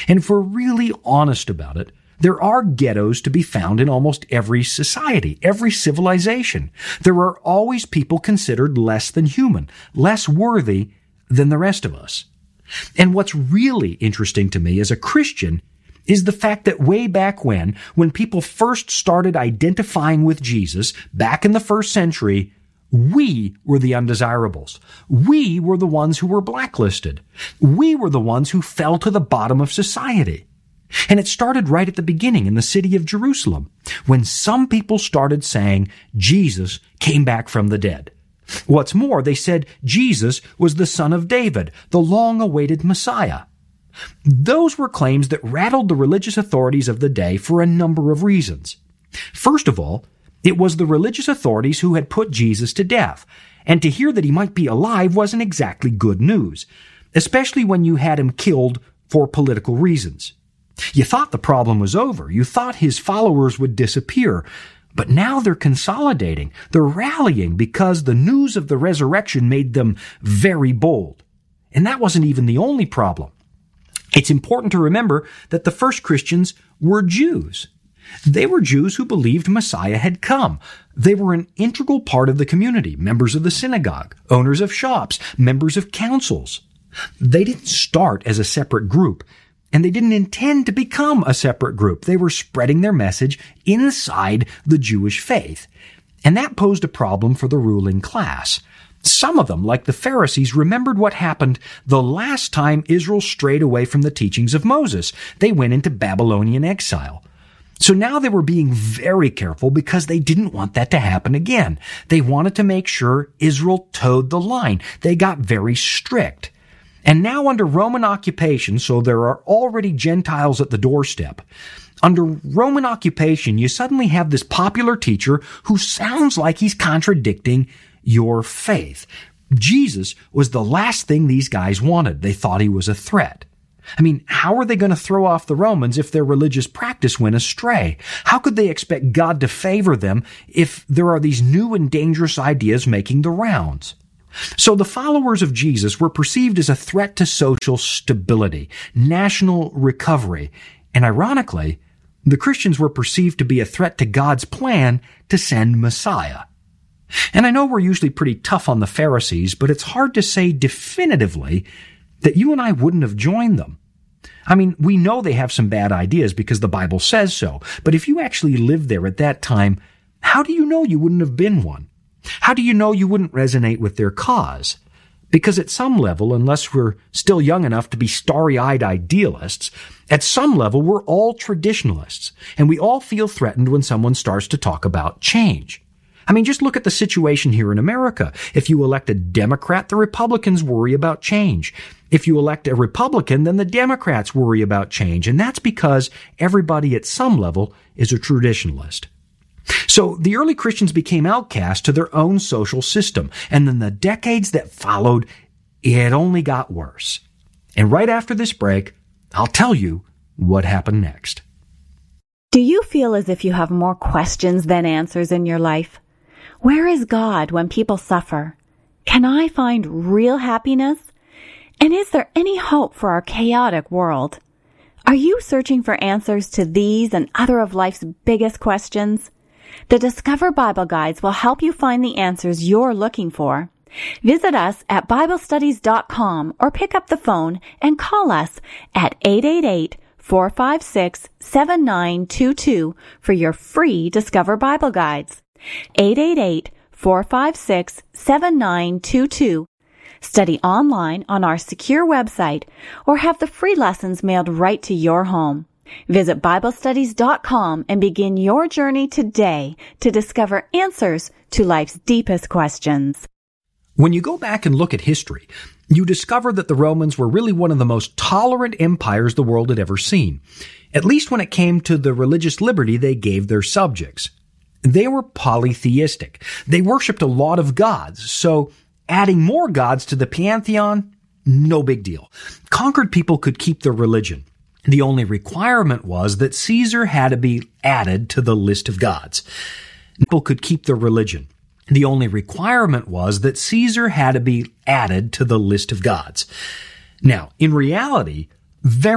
And if we're really honest about it, there are ghettos to be found in almost every society, every civilization. There are always people considered less than human, less worthy than the rest of us. And what's really interesting to me as a Christian is the fact that way back when people first started identifying with Jesus, back in the first century, we were the undesirables. We were the ones who were blacklisted. We were the ones who fell to the bottom of society. And it started right at the beginning in the city of Jerusalem, when some people started saying Jesus came back from the dead. What's more, they said Jesus was the son of David, the long-awaited Messiah. Those were claims that rattled the religious authorities of the day for a number of reasons. First of all, it was the religious authorities who had put Jesus to death, and to hear that he might be alive wasn't exactly good news, especially when you had him killed for political reasons. You thought the problem was over. You thought his followers would disappear. But now they're consolidating. They're rallying because the news of the resurrection made them very bold. And that wasn't even the only problem. It's important to remember that the first Christians were Jews. They were Jews who believed Messiah had come. They were an integral part of the community, members of the synagogue, owners of shops, members of councils. They didn't start as a separate group. And they didn't intend to become a separate group. They were spreading their message inside the Jewish faith. And that posed a problem for the ruling class. Some of them, like the Pharisees, remembered what happened the last time Israel strayed away from the teachings of Moses. They went into Babylonian exile. So now they were being very careful because they didn't want that to happen again. They wanted to make sure Israel toed the line. They got very strict. And now under Roman occupation, so there are already Gentiles at the doorstep, under Roman occupation, you suddenly have this popular teacher who sounds like he's contradicting your faith. Jesus was the last thing these guys wanted. They thought he was a threat. I mean, how are they going to throw off the Romans if their religious practice went astray? How could they expect God to favor them if there are these new and dangerous ideas making the rounds? So the followers of Jesus were perceived as a threat to social stability, national recovery, and ironically, the Christians were perceived to be a threat to God's plan to send Messiah. And I know we're usually pretty tough on the Pharisees, but it's hard to say definitively that you and I wouldn't have joined them. I mean, we know they have some bad ideas because the Bible says so, but if you actually lived there at that time, how do you know you wouldn't have been one? How do you know you wouldn't resonate with their cause? Because at some level, unless we're still young enough to be starry-eyed idealists, at some level we're all traditionalists, and we all feel threatened when someone starts to talk about change. I mean, just look at the situation here in America. If you elect a Democrat, the Republicans worry about change. If you elect a Republican, then the Democrats worry about change, and that's because everybody at some level is a traditionalist. So the early Christians became outcast to their own social system, and in the decades that followed, it only got worse. And right after this break, I'll tell you what happened next. Do you feel as if you have more questions than answers in your life? Where is God when people suffer? Can I find real happiness? And is there any hope for our chaotic world? Are you searching for answers to these and other of life's biggest questions? The Discover Bible Guides will help you find the answers you're looking for. Visit us at BibleStudies.com or pick up the phone and call us at 888-456-7922 for your free Discover Bible Guides. 888-456-7922. Study online on our secure website or have the free lessons mailed right to your home. Visit BibleStudies.com and begin your journey today to discover answers to life's deepest questions. When you go back and look at history, you discover that the Romans were really one of the most tolerant empires the world had ever seen, at least when it came to the religious liberty they gave their subjects. They were polytheistic. They worshipped a lot of gods, so adding more gods to the pantheon, no big deal. Conquered people could keep their religion. The only requirement was that Caesar had to be added to the list of gods. People could keep their religion. The only requirement was that Caesar had to be added to the list of gods. Now, in reality, very